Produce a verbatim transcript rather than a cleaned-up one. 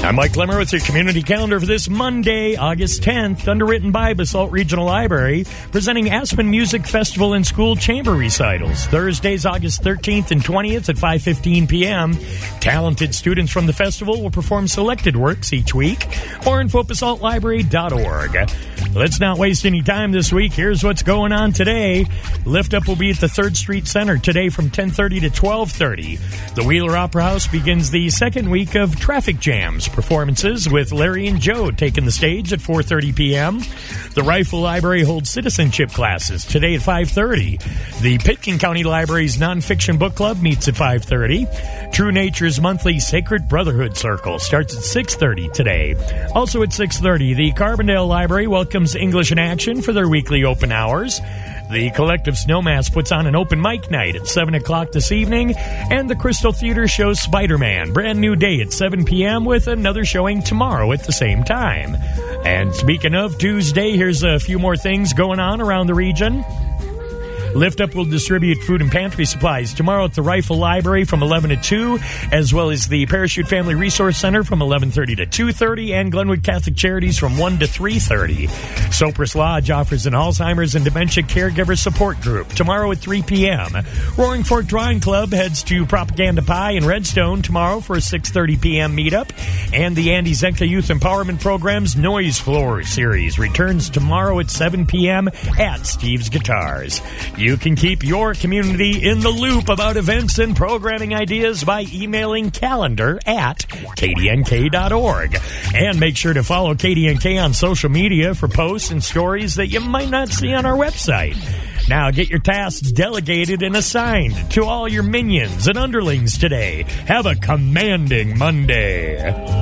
I'm Mike Lemmer with your community calendar for this Monday, August tenth, underwritten by Basalt Regional Library, presenting Aspen Music Festival and School Chamber Recitals. Thursdays, August thirteenth and twentieth at five fifteen p.m. Talented students from the festival will perform selected works each week. More info at basalt library dot org. Let's not waste any time this week. Here's what's going on today. Lift Up will be at the third Street Center today from ten thirty to twelve thirty. The Wheeler Opera House begins the second week of Traffic Jams performances with Larry and Joe taking the stage at four thirty p.m. The Rifle Library holds citizenship classes today at five thirty. The Pitkin County Library's Nonfiction Book Club meets at five thirty. True Nature's monthly Sacred Brotherhood Circle starts at six thirty today. Also at six thirty, the Carbondale Library welcomes English in Action for their weekly open hours. The Collective Snowmass puts on an open mic night at seven o'clock this evening, and the Crystal Theater shows Spider-Man, brand new day at seven p.m. with another showing tomorrow at the same time. And speaking of Tuesday, here's a few more things going on around the region. Lift Up will distribute food and pantry supplies tomorrow at the Rifle Library from eleven to two, as well as the Parachute Family Resource Center from eleven thirty to two thirty, and Glenwood Catholic Charities from one to three thirty. Sopris Lodge offers an Alzheimer's and Dementia Caregiver Support Group tomorrow at three p.m. Roaring Fork Drawing Club heads to Propaganda Pie in Redstone tomorrow for a six thirty p.m. meetup, and the Andy Zenka Youth Empowerment Program's Noise Floor series returns tomorrow at seven p.m. at Steve's Guitars. You can keep your community in the loop about events and programming ideas by emailing calendar at k d n k dot org. And make sure to follow K D N K on social media for posts and stories that you might not see on our website. Now get your tasks delegated and assigned to all your minions and underlings today. Have a commanding Monday.